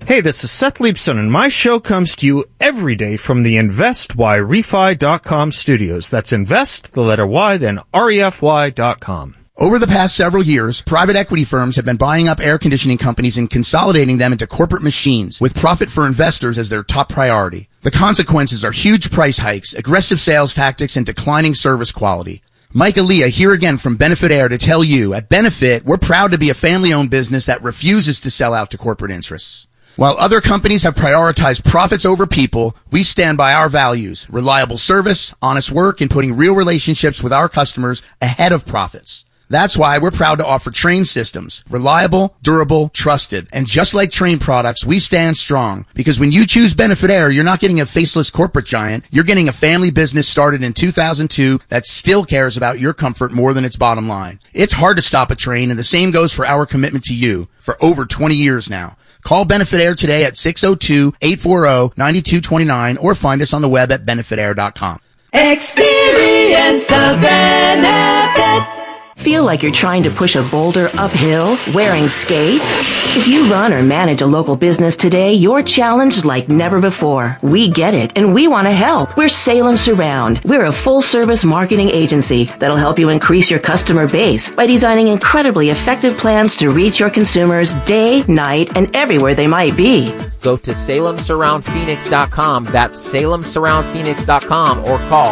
Hey, this is Seth Leibson, and my show comes to you every day from the InvestYRefi.com studios. That's invest, the letter Y, then REFY.com. Over the past several years, private equity firms have been buying up air conditioning companies and consolidating them into corporate machines with profit for investors as their top priority. The consequences are huge price hikes, aggressive sales tactics, and declining service quality. Mike Aaliyah here again from Benefit Air to tell you, at Benefit, we're proud to be a family-owned business that refuses to sell out to corporate interests. While other companies have prioritized profits over people, we stand by our values, reliable service, honest work, and putting real relationships with our customers ahead of profits. That's why we're proud to offer Trane systems, reliable, durable, trusted. And just like Trane products, we stand strong. Because when you choose Benefit Air, you're not getting a faceless corporate giant. You're getting a family business started in 2002 that still cares about your comfort more than its bottom line. It's hard to stop a Trane, and the same goes for our commitment to you for over 20 years now. Call Benefit Air today at 602-840-9229 or find us on the web at benefitair.com. Experience the benefit. Feel like you're trying to push a boulder uphill wearing skates? If you run or manage a local business today, you're challenged like never before. We get it, and we want to help. We're Salem Surround. We're a full-service marketing agency that'll help you increase your customer base by designing incredibly effective plans to reach your consumers day, night, and everywhere they might be. Go to SalemSurroundPhoenix.com. That's SalemSurroundPhoenix.com or call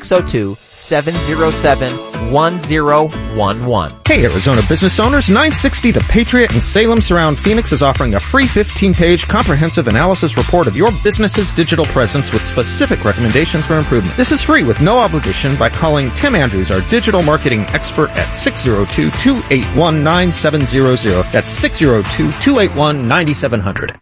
602-707-1011. Hey, Arizona business owners, 960 The Patriot in Salem Surround Phoenix is offering a free 15-page comprehensive analysis report of your business's digital presence with specific recommendations for improvement. This is free with no obligation by calling Tim Andrews, our digital marketing expert, at 602-281-9700. That's 602-281-9700.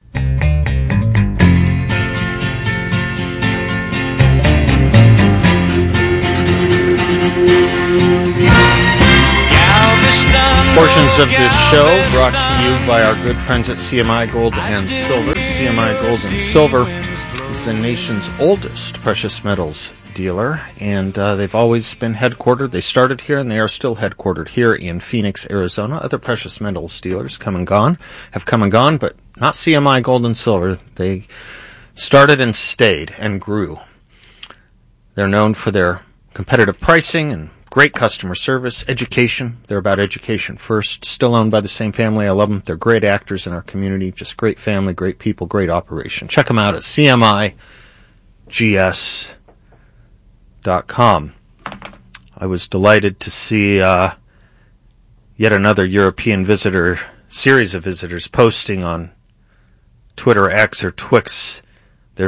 Portions of this show brought to you by our good friends at CMI Gold and Silver. CMI Gold and Silver is the nation's oldest precious metals dealer, and they've always been headquartered. They started here, and they are still headquartered here in Phoenix, Arizona. Other precious metals dealers have come and gone, but not CMI Gold and Silver. They started and stayed and grew. They're known for their competitive pricing and great customer service, education. They're about education first. Still owned by the same family. I love them. They're great actors in our community. Just great family, great people, great operation. Check them out at CMIGS.com. I was delighted to see yet another European series of visitors posting on Twitter X or Twix their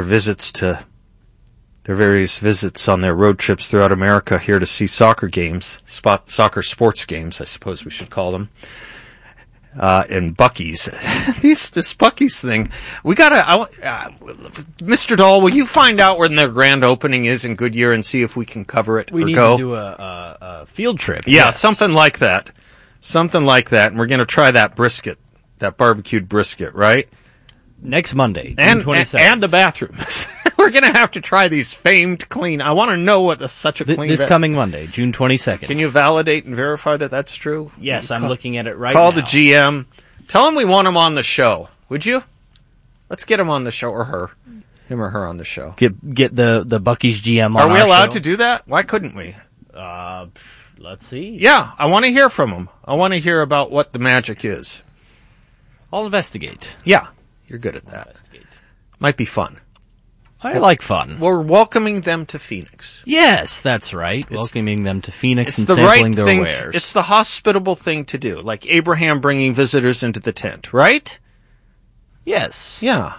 various visits on their road trips throughout America here to see soccer sports games, I suppose we should call them, and Buc-ee's. This Buc-ee's thing, we gotta, Mr. Dahl, will you find out when their grand opening is in Goodyear and see if we can cover it we or need go? To do a field trip. Yeah, yes. Something like that, and we're gonna try that brisket, that barbecued brisket, right? Next Monday, June 22nd. And the bathrooms. We're going to have to try these famed clean. I want to know what such a clean... This coming Monday, June 22nd. Can you validate and verify that that's true? Yes, I'm looking at it right now. Call the GM. Tell him we want him on the show. Would you? Let's get him on the show, or her. Him or her on the show. Get the Buc-ee's GM on Are we allowed show? to do that? Why couldn't we? Let's see. Yeah, I want to hear from him. I want to hear about what the magic is. I'll investigate. Yeah, you're good at that. Might be fun. I like fun. We're welcoming them to Phoenix. Yes, that's right. Welcoming them to Phoenix and the sampling right their thing wares. It's the hospitable thing to do, like Abraham bringing visitors into the tent, right? Yes. Yeah.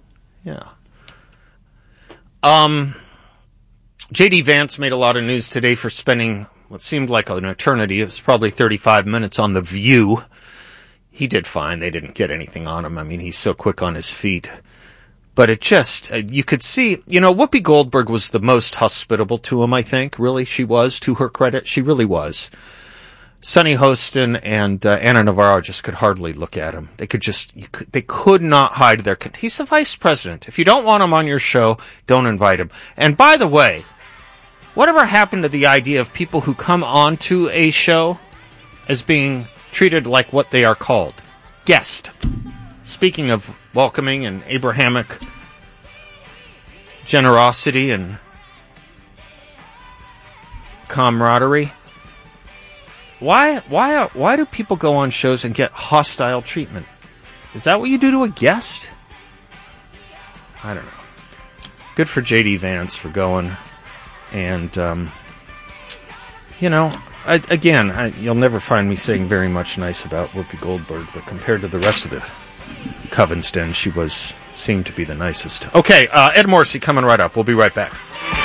J.D. Vance made a lot of news today for spending what seemed like an eternity. It was probably 35 minutes on The View. He did fine. They didn't get anything on him. I mean, he's so quick on his feet. But it just, you could see, Whoopi Goldberg was the most hospitable to him, I think. Really, she was, to her credit. She really was. Sonny Hostin and Anna Navarro just could hardly look at him. They could not hide their... He's the vice president. If you don't want him on your show, don't invite him. And by the way, whatever happened to the idea of people who come onto a show as being treated like what they are called? Guest. Speaking of welcoming and Abrahamic generosity and camaraderie, why do people go on shows and get hostile treatment? Is that what you do to a guest? I don't know. Good for J.D. Vance for going. And, you'll never find me saying very much nice about Whoopi Goldberg, but compared to the rest of the Coven's Den, she seemed to be the nicest. Okay, Ed Morrissey coming right up. We'll be right back.